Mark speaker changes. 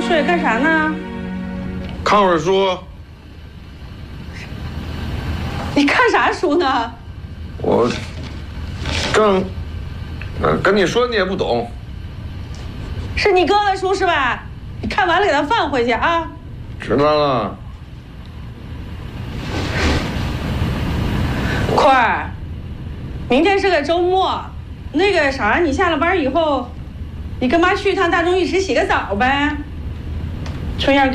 Speaker 1: 睡，干啥呢？
Speaker 2: 看会儿书。
Speaker 1: 你看啥书呢？
Speaker 2: 我正跟你说，你也不懂。
Speaker 1: 是你哥的书是吧？你看完了给他放回去啊。
Speaker 2: 知道了。
Speaker 1: 坤儿，明天是个周末，那个啥，你下了班以后，你跟妈去一趟大众浴池洗个澡呗。春燕。